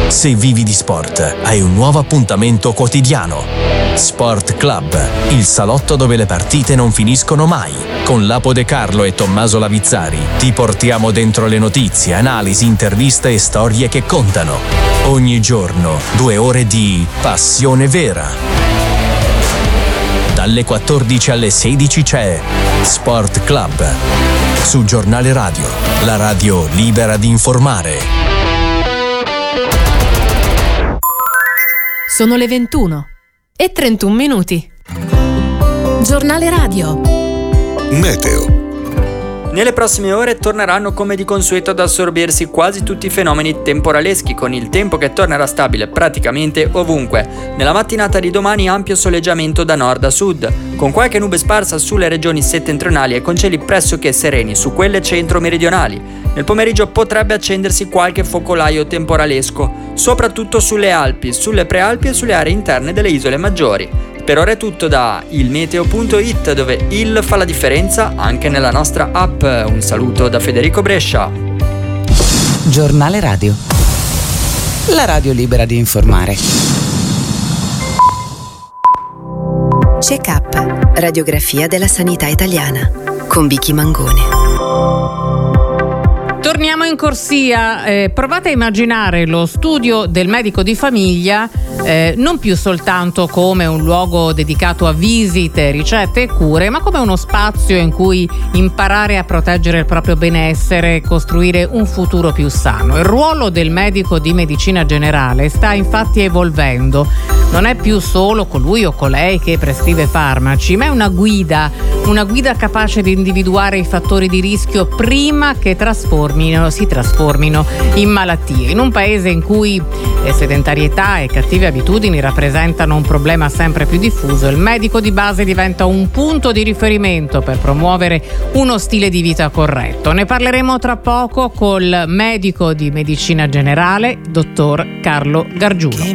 Se vivi di sport, hai un nuovo appuntamento quotidiano. Sport Club, il salotto dove le partite non finiscono mai. Con Lapo De Carlo e Tommaso Lavizzari ti portiamo dentro le notizie, analisi, interviste e storie che contano. Ogni giorno 2 ore di passione vera. Dalle 14 alle 16 c'è Sport Club su Giornale Radio, la radio libera di informare. Sono le 21:31. Giornale Radio. Meteo. Nelle prossime ore torneranno come di consueto ad assorbirsi quasi tutti i fenomeni temporaleschi, con il tempo che tornerà stabile praticamente ovunque. Nella mattinata di domani ampio soleggiamento da nord a sud, con qualche nube sparsa sulle regioni settentrionali e con cieli pressoché sereni su quelle centro-meridionali. Nel pomeriggio potrebbe accendersi qualche focolaio temporalesco, soprattutto sulle Alpi, sulle prealpi e sulle aree interne delle isole maggiori. Per ora è tutto da ilmeteo.it, dove il fa la differenza anche nella nostra app. Un saluto da Federico Brescia. Giornale Radio, la radio libera di informare. Check-up, radiografia della sanità italiana, con Vicky Mangone. Torniamo in corsia. Provate a immaginare lo studio del medico di famiglia non più soltanto come un luogo dedicato a visite, ricette e cure, ma come uno spazio in cui imparare a proteggere il proprio benessere e costruire un futuro più sano. Il ruolo del medico di medicina generale sta infatti evolvendo. Non è più solo colui o colei che prescrive farmaci, ma è una guida capace di individuare i fattori di rischio prima che si trasformino in malattie. In un paese in cui sedentarietà e cattive abitudini rappresentano un problema sempre più diffuso, il medico di base diventa un punto di riferimento per promuovere uno stile di vita corretto. Ne parleremo tra poco col medico di medicina generale, dottor Carlo Gargiulo.